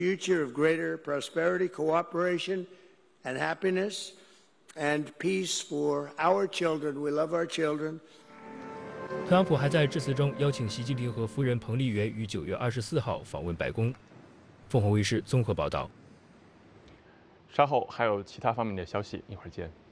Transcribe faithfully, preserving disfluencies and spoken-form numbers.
future of greater prosperity, cooperation, and happiness, and peace for our children. We love our children. 特朗普还在致辞中邀请习近平和夫人彭丽媛于九月二十四号访问白宫。凤凰卫视综合报道。 稍后还有其他方面的消息，一会儿见。